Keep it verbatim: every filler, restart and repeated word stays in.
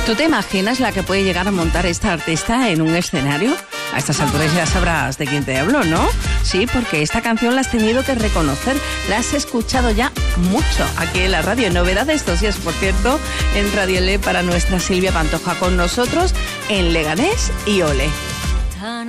¿Tú te imaginas la que puede llegar a montar esta artista en un escenario? A estas alturas ya sabrás de quién te hablo, ¿no? Sí, porque esta canción la has tenido que reconocer, la has escuchado ya mucho aquí en la radio. Novedad estos días, por cierto, en Radio Le para nuestra Silvia Pantoja con nosotros en Leganés y Ole.